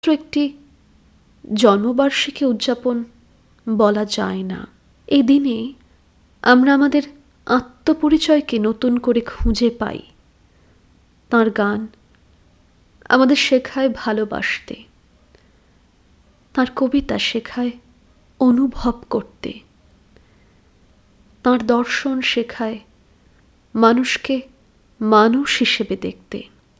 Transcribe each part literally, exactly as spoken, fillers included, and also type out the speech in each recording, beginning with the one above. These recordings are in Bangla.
একটি জন্মবার্ষিকী উদযাপন বলা যায় না। এই দিনে আমরা আমাদের আত্মপরিচয়কে নতুন করে খুঁজে পাই। তাঁর গান আমাদের শেখায় ভালোবাসতে, তাঁর কবিতা শেখায় অনুভব করতে, তাঁর দর্শন শেখায় মানুষকে মানুষ হিসেবে দেখতে।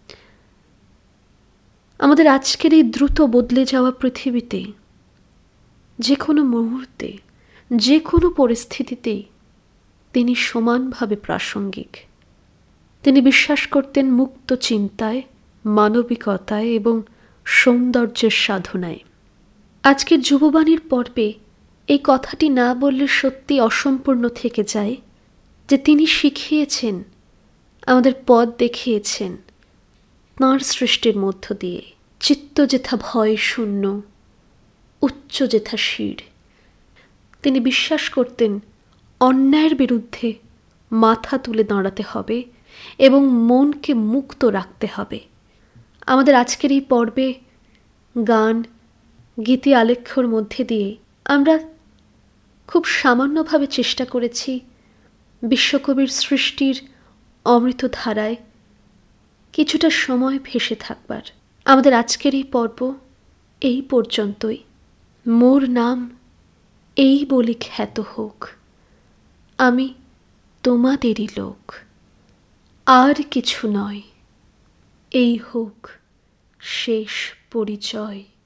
আমাদের আজকের এই দ্রুত বদলে যাওয়া পৃথিবীতে যে কোনো মুহূর্তে, যে কোনো পরিস্থিতিতেই তিনি সমানভাবে প্রাসঙ্গিক। তিনি বিশ্বাস করতেন মুক্ত চিন্তায়, মানবিকতায় এবং সৌন্দর্যের সাধনায়। আজকের যুববাণীর পর্বে এই কথাটি না বললে সত্যি অসম্পূর্ণ থেকে যায় যে তিনি শিখিয়েছেন, আমাদের পথ দেখিয়েছেন তাঁর সৃষ্টির মধ্য দিয়ে। চিত্ত যেথা ভয় শূন্য, উচ্চ যেথা শির। তিনি বিশ্বাস করতেন অন্যায়ের বিরুদ্ধে মাথা তুলে দাঁড়াতে হবে এবং মনকে মুক্ত রাখতে হবে। আমাদের আজকের এই পর্বে গান, গীতি আলেখ্যর মধ্যে দিয়ে আমরা খুব সামান্যভাবে চেষ্টা করেছি বিশ্বকবির সৃষ্টির অমৃত ধারায় কিছুটা সময় ভেসে থাকবার। আমাদের আজকের এই পর্ব এই পর্যন্তই। মোর নাম এই বলি খ্যাত হোক, আমি তোমাদেরই লোক, আর কিছু নয়, এই হোক শেষ পরিচয়।